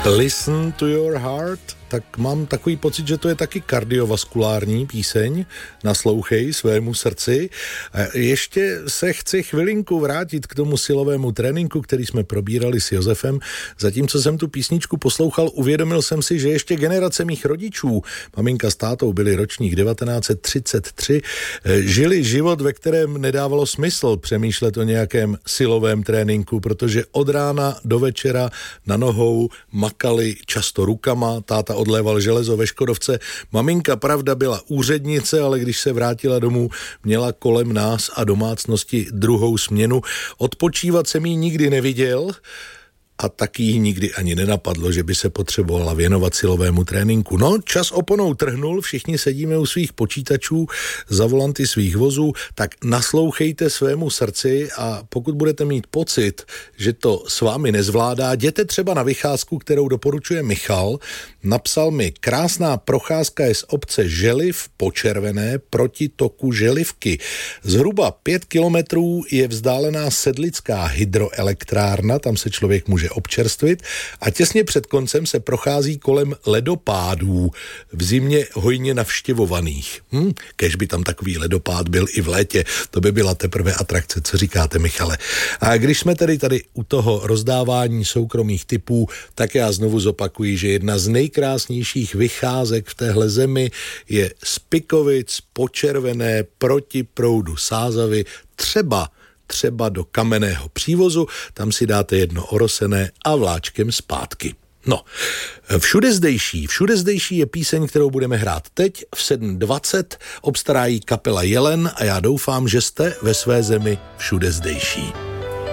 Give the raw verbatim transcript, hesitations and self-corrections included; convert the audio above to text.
Listen to your heart, tak mám takový pocit, že to je taky kardiovaskulární píseň, naslouchej svému srdci. A ještě se chci chvilinku vrátit k tomu silovému tréninku, který jsme probírali s Josefem. Zatímco jsem tu písničku poslouchal, uvědomil jsem si, že ještě generace mých rodičů, maminka s tátou byli ročník devatenáct set třicet tři, žili život, ve kterém nedávalo smysl přemýšlet o nějakém silovém tréninku, protože od rána do večera na nohou makali často rukama, táta odléval železo ve Škodovce. Maminka, pravda, byla úřednice, ale když se vrátila domů, měla kolem nás a domácnosti druhou směnu. Odpočívat jsem jí nikdy neviděl a taky jí nikdy ani nenapadlo, že by se potřebovala věnovat silovému tréninku. No, čas oponou trhnul, všichni sedíme u svých počítačů, za volanty svých vozů, tak naslouchejte svému srdci a pokud budete mít pocit, že to s vámi nezvládá, jděte třeba na vycházku, kterou doporučuje Michal. Napsal mi, krásná procházka je z obce Želiv po Červené proti toku Želivky. Zhruba pět kilometrů je vzdálená Sedlická hydroelektrárna, tam se člověk může občerstvit a těsně před koncem se prochází kolem ledopádů, v zimě hojně navštěvovaných. Hm, kež by tam takový ledopád byl i v létě, to by byla teprve atrakce, co říkáte, Michale. A když jsme tedy tady u toho rozdávání soukromých tipů, tak já znovu zopakuji, že jedna z nejkrásnějších vycházek v téhle zemi je z Pikovic po Červené proti proudu Sázavy, třeba třeba do Kamenného přívozu, tam si dáte jedno orosené a vláčkem zpátky. No, všude zdejší, všude zdejší je píseň, kterou budeme hrát teď v sedm dvacet, obstarají kapela Jelen a já doufám, že jste ve své zemi všude zdejší.